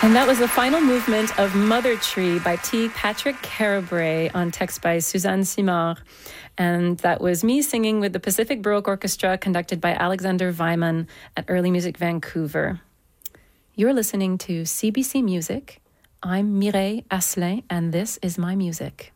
And that was the final movement of Mother Tree by T. Patrick Carabray on text by Suzanne Simard. And that was me singing with the Pacific Baroque Orchestra conducted by Alexander Weiman at Early Music Vancouver. You're listening to CBC Music. I'm Mireille Asselin, and this is my music.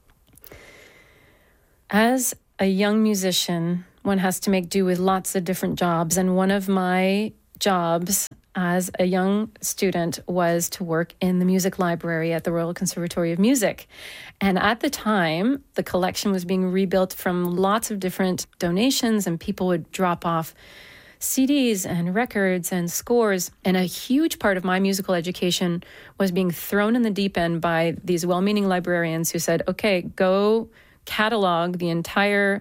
As a young musician, one has to make do with lots of different jobs, and one of my jobs as a young student was to work in the music library at the Royal Conservatory of Music. And at the time, the collection was being rebuilt from lots of different donations, and people would drop off CDs and records and scores. And a huge part of my musical education was being thrown in the deep end by these well-meaning librarians who said, okay, go catalog the entire,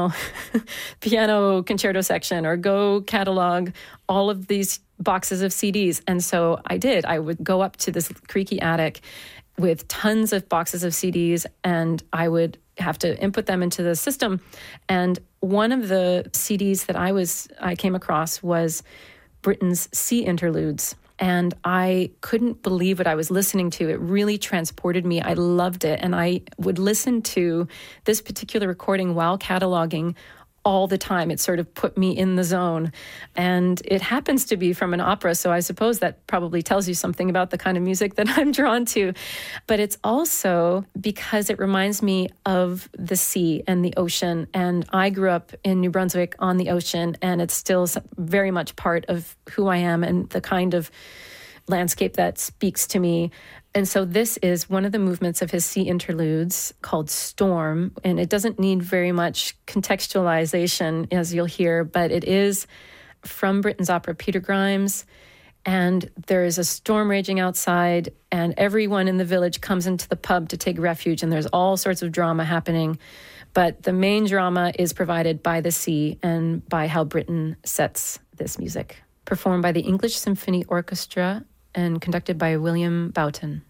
piano concerto section, or go catalog all of these boxes of CDs. And so I did. I would go up to this creaky attic with tons of boxes of CDs, and I would have to input them into the system. And one of the CDs that I came across was Britten's Sea Interludes. And I couldn't believe what I was listening to. It really transported me. I loved it. And I would listen to this particular recording while cataloging all the time. It sort of put me in the zone. And it happens to be from an opera, so I suppose that probably tells you something about the kind of music that I'm drawn to. But it's also because it reminds me of the sea and the ocean. And I grew up in New Brunswick on the ocean, and it's still very much part of who I am and the kind of landscape that speaks to me. And so this is one of the movements of his Sea Interludes called Storm. And it doesn't need very much contextualization, as you'll hear, but it is from Britten's opera Peter Grimes. And there is a storm raging outside, and everyone in the village comes into the pub to take refuge, and there's all sorts of drama happening. But the main drama is provided by the sea and by how Britten sets this music. Performed by the English Symphony Orchestra and conducted by William Boughton.